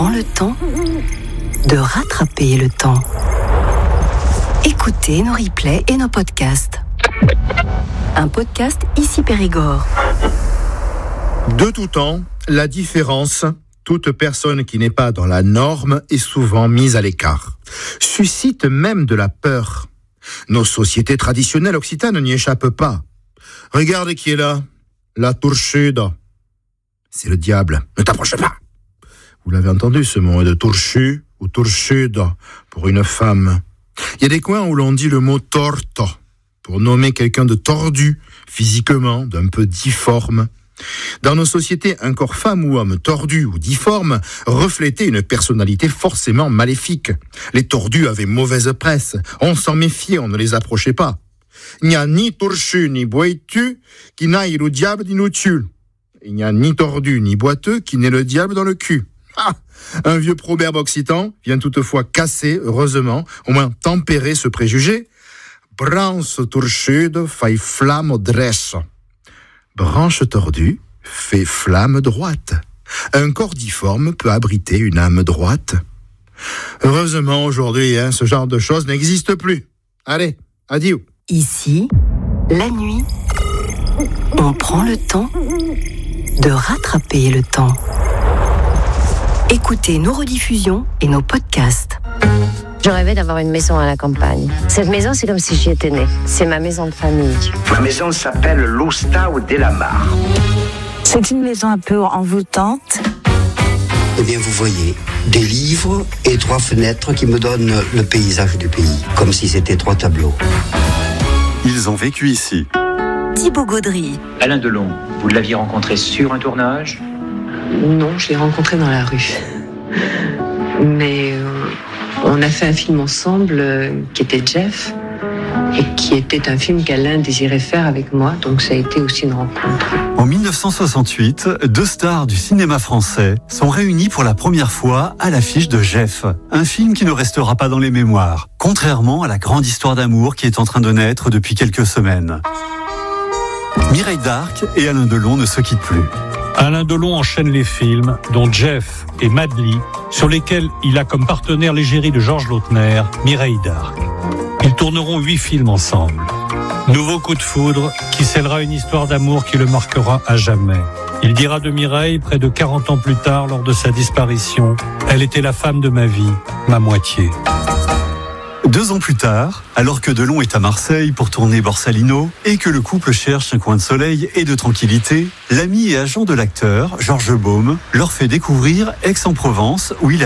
prend le temps de rattraper le temps. Écoutez nos replays et nos podcasts. Un podcast Ici Périgord. De tout temps, la différence, toute personne qui n'est pas dans la norme est souvent mise à l'écart, suscite même de la peur. Nos sociétés traditionnelles occitanes n'y échappent pas. Regardez qui est là, la tourchuda. C'est le diable, ne t'approche pas. Vous l'avez entendu ce mot de tourchu ou tourchuda pour une femme. Il y a des coins où l'on dit le mot torto pour nommer quelqu'un de tordu physiquement, d'un peu difforme. Dans nos sociétés, un corps femme ou homme tordu ou difforme reflétait une personnalité forcément maléfique. Les tordus avaient mauvaise presse, on s'en méfiait, on ne les approchait pas. Il n'y a ni torchu ni boiteux qui n'aille le diable ni le tue. Il n'y a ni tordu ni boiteux qui n'ait le diable dans le cul. Ah, un vieux proverbe occitan vient toutefois casser, heureusement, au moins tempérer ce préjugé. Branche torchude fait flamme dresse. Branche tordue fait flamme droite. Un corps difforme peut abriter une âme droite. Heureusement, aujourd'hui, ce genre de choses n'existe plus. Allez, adieu. Ici, la nuit, on prend le temps de rattraper le temps. Écoutez nos rediffusions et nos podcasts. Je rêvais d'avoir une maison à la campagne. Cette maison, c'est comme si j'y étais née. C'est ma maison de famille. Ma maison s'appelle l'Ostau de la Mare. C'est une maison un peu envoûtante. Eh bien, vous voyez, des livres et 3 fenêtres qui me donnent le paysage du pays, comme si c'était 3 tableaux. Ils ont vécu ici. Thibaut Gaudry. Alain Delon, vous l'aviez rencontré sur un tournage ? Non, je l'ai rencontré dans la rue. Mais on a fait un film ensemble qui était Jeff et qui était un film qu'Alain désirait faire avec moi, donc ça a été aussi une rencontre. En 1968, 2 stars du cinéma français sont réunies pour la première fois à l'affiche de Jeff, un film qui ne restera pas dans les mémoires, contrairement à la grande histoire d'amour qui est en train de naître depuis quelques semaines. Mireille d'Arc et Alain Delon ne se quittent plus. Alain Delon enchaîne les films, dont Jeff et Madly, sur lesquels il a comme partenaire l'égérie de Georges Lautner, Mireille d'Arc. Ils tourneront 8 films ensemble. Nouveau coup de foudre qui scellera une histoire d'amour qui le marquera à jamais. Il dira de Mireille, près de 40 ans plus tard, lors de sa disparition, « Elle était la femme de ma vie, ma moitié ». 2 ans plus tard, alors que Delon est à Marseille pour tourner Borsalino et que le couple cherche un coin de soleil et de tranquillité, l'ami et agent de l'acteur, Georges Baume, leur fait découvrir Aix-en-Provence où il